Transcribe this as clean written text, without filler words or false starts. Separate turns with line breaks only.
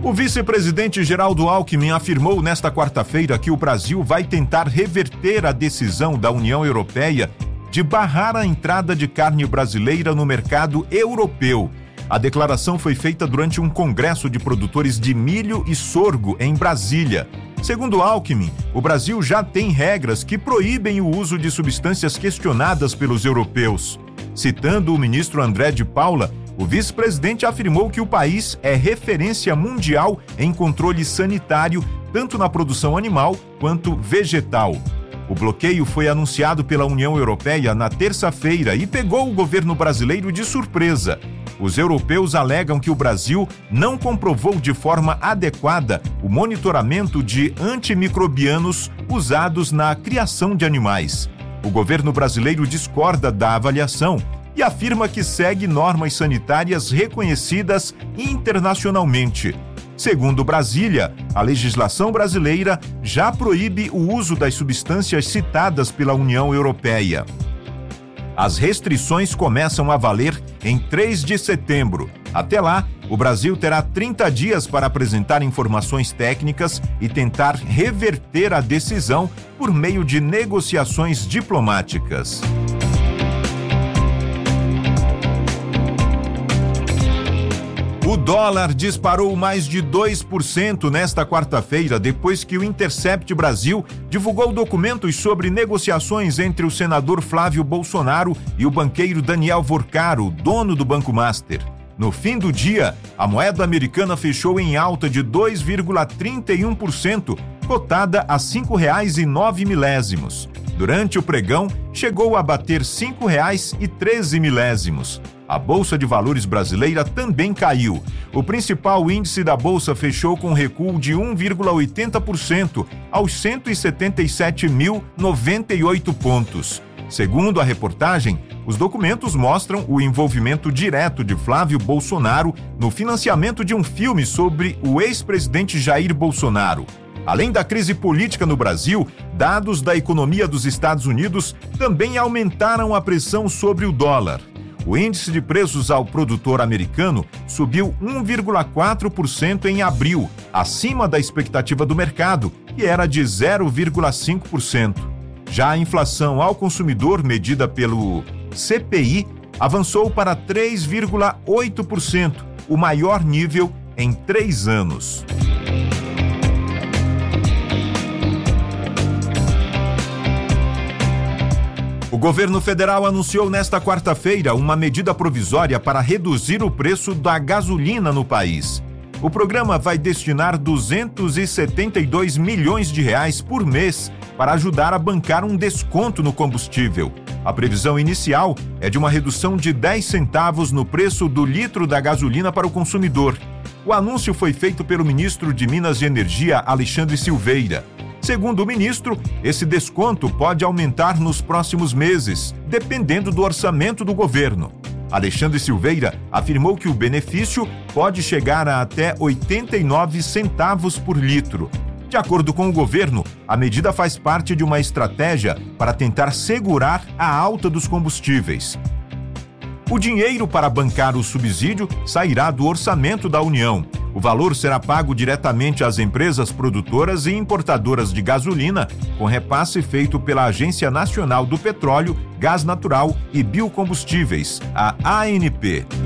O vice-presidente Geraldo Alckmin afirmou nesta quarta-feira que o Brasil vai tentar reverter a decisão da União Europeia de barrar a entrada de carne brasileira no mercado europeu. A declaração foi feita durante um congresso de produtores de milho e sorgo em Brasília. Segundo Alckmin, o Brasil já tem regras que proíbem o uso de substâncias questionadas pelos europeus. Citando o ministro André de Paula, o vice-presidente afirmou que o país é referência mundial em controle sanitário, tanto na produção animal quanto vegetal. O bloqueio foi anunciado pela União Europeia na terça-feira e pegou o governo brasileiro de surpresa. Os europeus alegam que o Brasil não comprovou de forma adequada o monitoramento de antimicrobianos usados na criação de animais. O governo brasileiro discorda da avaliação e afirma que segue normas sanitárias reconhecidas internacionalmente. Segundo Brasília, a legislação brasileira já proíbe o uso das substâncias citadas pela União Europeia. As restrições começam a valer em 3 de setembro. Até lá, o Brasil terá 30 dias para apresentar informações técnicas e tentar reverter a decisão por meio de negociações diplomáticas. O dólar disparou mais de 2% nesta quarta-feira, depois que o Intercept Brasil divulgou documentos sobre negociações entre o senador Flávio Bolsonaro e o banqueiro Daniel Vorcaro, dono do Banco Master. No fim do dia, a moeda americana fechou em alta de 2,31%, cotada a R$ 5,09. Durante o pregão, chegou a bater R$ 5,13. A Bolsa de Valores brasileira também caiu. O principal índice da Bolsa fechou com recuo de 1,80% aos 177.098 pontos. Segundo a reportagem, os documentos mostram o envolvimento direto de Flávio Bolsonaro no financiamento de um filme sobre o ex-presidente Jair Bolsonaro. Além da crise política no Brasil, dados da economia dos Estados Unidos também aumentaram a pressão sobre o dólar. O índice de preços ao produtor americano subiu 1,4% em abril, acima da expectativa do mercado, que era de 0,5%. Já a inflação ao consumidor, medida pelo CPI, avançou para 3,8%, o maior nível em 3 anos. O governo federal anunciou nesta quarta-feira uma medida provisória para reduzir o preço da gasolina no país. O programa vai destinar 272 milhões de reais por mês para ajudar a bancar um desconto no combustível. A previsão inicial é de uma redução de 10 centavos no preço do litro da gasolina para o consumidor. O anúncio foi feito pelo ministro de Minas e Energia, Alexandre Silveira. Segundo o ministro, esse desconto pode aumentar nos próximos meses, dependendo do orçamento do governo. Alexandre Silveira afirmou que o benefício pode chegar a até 89 centavos por litro. De acordo com o governo, a medida faz parte de uma estratégia para tentar segurar a alta dos combustíveis. O dinheiro para bancar o subsídio sairá do orçamento da União. O valor será pago diretamente às empresas produtoras e importadoras de gasolina, com repasse feito pela Agência Nacional do Petróleo, Gás Natural e Biocombustíveis, a ANP.